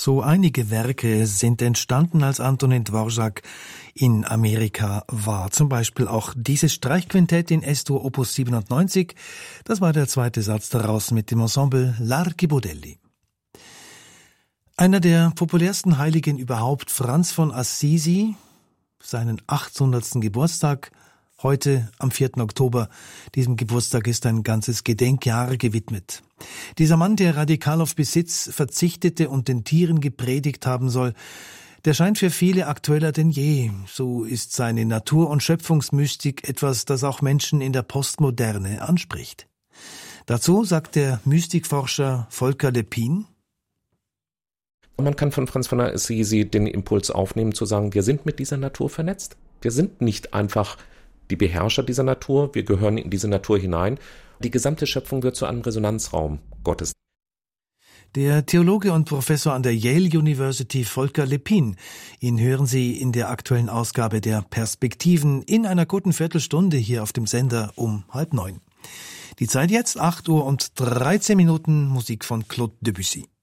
So einige Werke sind entstanden, als Antonín Dvořák in Amerika war. Zum Beispiel auch dieses Streichquintett in S-Dur Opus 97. Das war der zweite Satz daraus mit dem Ensemble L'Archibaudelli. Einer der populärsten Heiligen überhaupt, Franz von Assisi, seinen 800. Geburtstag, heute am 4. Oktober. Diesem Geburtstag ist ein ganzes Gedenkjahr gewidmet. Dieser Mann, der radikal auf Besitz verzichtete und den Tieren gepredigt haben soll, der scheint für viele aktueller denn je. So ist seine Natur- und Schöpfungsmystik etwas, das auch Menschen in der Postmoderne anspricht. Dazu sagt der Mystikforscher Volker Lepin: Man kann von Franz von Assisi den Impuls aufnehmen, zu sagen, wir sind mit dieser Natur vernetzt. Wir sind nicht einfach die Beherrscher dieser Natur, wir gehören in diese Natur hinein. Die gesamte Schöpfung wird zu einem Resonanzraum Gottes. Der Theologe und Professor an der Yale University Volker Lepin. Ihn hören Sie in der aktuellen Ausgabe der Perspektiven in einer guten Viertelstunde hier auf dem Sender um 8:30. Die Zeit jetzt 8:13 Musik von Claude Debussy.